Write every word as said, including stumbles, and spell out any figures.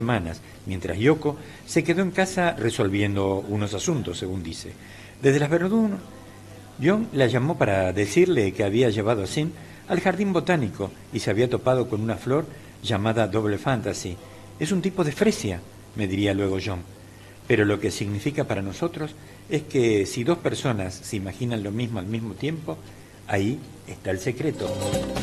semanas, mientras Yoko se quedó en casa resolviendo unos asuntos, según dice. Desde las Verdun, John la llamó para decirle que había llevado a Sim al jardín botánico y se había topado con una flor llamada Double Fantasy. Es un tipo de fresia, me diría luego John. Pero lo que significa para nosotros es que si dos personas se imaginan lo mismo al mismo tiempo, ahí está el secreto.